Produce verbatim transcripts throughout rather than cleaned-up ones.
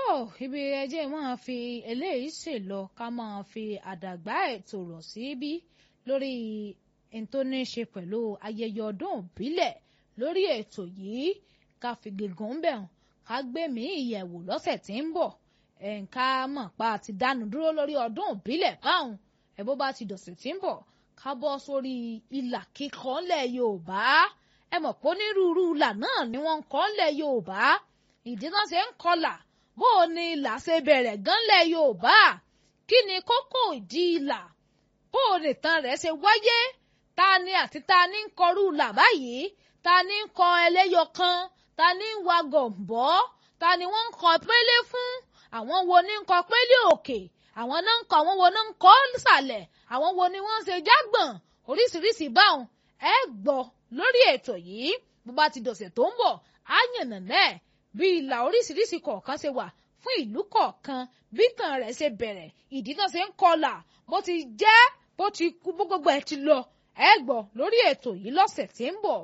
ibi ẹjẹ́ máa fi eléyìí ṣe lọ ká máa fi àdàgbà ètò rọ̀ síbí lórí ẹni tó ní í ṣe pẹ̀lú ayẹyẹ ọdún ìbílẹ̀ lórí ètò yìí ká fi gígùn bẹ̀rùn ká gbé mi ìyẹ̀wò lọ́sẹ̀ tí ń bọ̀ ẹ̀ǹká mọ̀ pa àti dánu dúró lórí ọdún ìbílẹ̀ báwọn ẹ̀ bó bá ti dọ̀sẹ̀ tí ń bọ̀ ká bọ́ sórí ìlà kíkọ́ ńlẹ̀ Yorùbá ẹ mọ̀ pé onírúurú ìlà náà ni wọ́n ń kọ́ ńlẹ̀ Yorùbá ìdí náà ṣe ń kọlà bó o ní ìlà ṣe bẹ̀rẹ̀ gánlẹ̀ Yorùbá kí ni kókó ìdí ìlà bó o nìtàn rẹ̀ ṣe wáyé ta ni àti ta ni ń kọrú ìlà báyìí ta ni ń kọ ẹlẹ́yọ kan ta ni ń wa gọ̀m̀bọ́ ta ni wọ́n ń kọ pélé fún àwọn wo ni ń kọ pélé òkè àwọn náà ń kọ àwọn wo náà ń kọ sàlẹ̀ àwọn wo ni wọ́n ń ṣe jágbọ̀n oríṣiríṣi báwọn ẹ gbọ́ lórí ètò yìí bó bá ti dọ̀sẹ̀ tó ń bọ̀ á yànnà náà bí ìlà oríṣiríṣi kọ̀ọ̀kan ṣe wà fún ìlú kọ̀ọ̀kan bí tàn rẹ̀ ṣe bẹ̀rẹ̀ ìdí náà ṣe ń kọlà bó ti jẹ́ bó ti kú bó gbogbo ẹ̀ ti lọ ẹ gbọ́ lórí ètò yìí lọ́sẹ̀ tí ń bọ̀.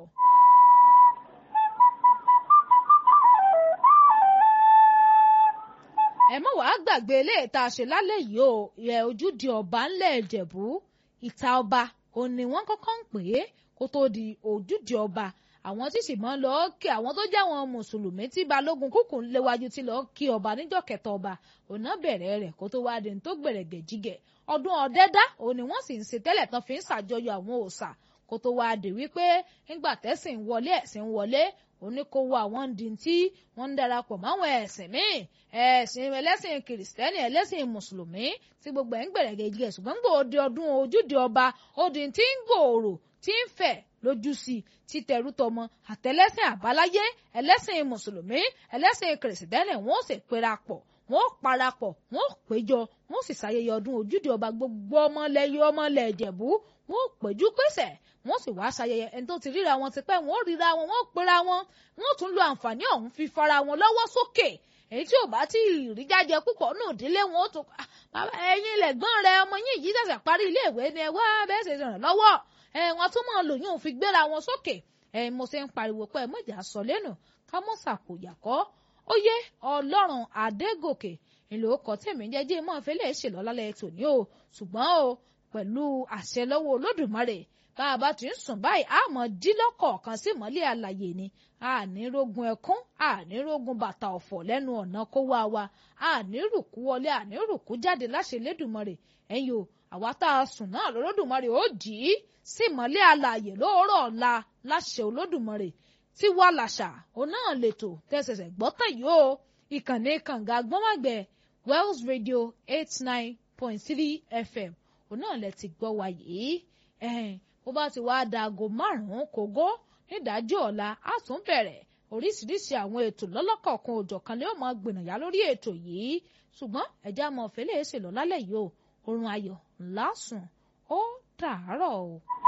ẹ mọ̀ wàá gbàgbé eléyìí tá a ṣe lálẹ́ yìí o ìyẹn ojúde ọba ńlẹ̀ Ìjẹ̀bú ìta ọba òun ni wọ́n kọ́kọ́ ń pè é kó tó di ojúde ọba àwọn tí sì mọ́ lọ kí àwọn tó jẹ́ àwọn mùsùlùmí tí balógun kúkú léwájú tí lọ kí ọba níjọ́ kẹta ọba ọ̀nà bẹ̀rẹ̀ rẹ̀ kó tó wáá di tó gbẹ̀rẹ̀gẹ̀ jígẹ̀ ọdún ọ̀dẹ́dá òun ni wọ́n sì ń ṣe tẹ́lẹ̀ tán fi ń ṣàjọyọ̀ àwọn òòṣà kó tó wáá di wípé ńgbà tẹ́sìn wọlé ẹ̀sìn wọlé òní kó wọ àwọn ndí tí wọ́n ń darapọ̀ máwọn ẹ̀sìn míì ẹ̀sìn ẹlẹ́sìn kìrìsìtẹ́nì ẹlẹ́sìn mùsùlùmí tí gbogbo ẹ̀ ń gbẹ̀rẹ̀gẹ̀ jígẹ̀ ṣùgbọ́n gbòòdì ọdún ojúde ọba odi tí ń gbòòrò tí ń fẹ̀ lójú sí ti tẹ̀rù tọmọ àtẹlẹ́sìn àbáláyé ẹlẹ́sìn mùsùlùmí ẹlẹ́sìn kìrìsìtẹ́nì wọ́n sì pera pọ̀ wọ́n parapọ̀ wọ́n péjọ wọ́n sì ṣàyẹyẹ ọdún ojúde ọba gbogbo ọmọlẹ́yìn ọmọlẹ̀ Ìjẹ̀bú wọ́n péjú pésẹ̀ wọ́n sì wá ṣàyẹyẹ ẹni tó ti ríra wọn ti pẹ́ wọ́n ríra wọn wọ́n pera wọn wọ́n tún lo àǹfààní ọ̀hún fi fara wọn lọ́wọ́ sókè èyí tí ò bá tí rí jájẹ púpọ̀ nù ìdílé wọn ó tún ẹ̀yin lẹ̀gbọ́n rẹ ọmọ yín yìí ṣẹ̀ṣẹ̀ parí iléèwé ni ẹ wá bẹ́ẹ̀ ṣe ràn lọ́wọ́ ẹ wọn tún máa lòyún òfin gbéra wọn sókè ẹ mo ṣe ń pariwo pé ẹ mọ̀jà sọ lẹ́nu ká mọ̀ ṣàkóyàkọ́ ó yé Ọlọ́run Adégòkè ìlú ọkọ̀ tèmi jẹ́jẹ́ mọ́ fẹ́lẹ́ ṣèlọ́ lálẹ́ tòní o ṣùgbọ́n o pẹ̀lú àṣẹ lọ́wọ́ Olódùmarè bá a bá ti ń sùn báyìí a mọ̀ dílọ́kọ̀ọ̀kan sí mọ́lẹ̀ àlàyé ni a ní rógun ẹkún a ní rógun bàtà ọ̀fọ̀ lẹ́nu ọ̀nà kó wá wa a ní rùkú wọlé a ní rùkú jáde láṣẹ Lédùmarè ẹ̀yin o àwa tá a sùn náà lọ́lọ́dùmarè ó dì í sí mọ́lẹ̀ àlàyé lóòrọ̀ ọ̀la láṣẹ Olódùmarè tí wà láṣà òun náà lètò tẹ̀sẹ̀sẹ̀ gbọ́tàn yìí o ìkànnì kànga gbọ́mọ̀gbẹ́ Wells Radio eight nine point three F M òun náà lẹ ti gbọ́ wa yìí ẹ̀hìn bó bá ti wá da aago márùn-ún kógó nídàájọ́ ọ̀la á tún bẹ̀rẹ̀ oríṣiríṣi àwọn ètò lọ́lọ́kọ̀ọ̀kan òjọ̀kan lé ó máa gbìnàyà lórí ètò yìí ṣùgbọ́n ẹ̀já mọ̀ fẹ́lẹ́ ṣèlọ́ lálẹ́ yìí o oorun ayọ̀ ńlá sùn ó dàárọ̀ o.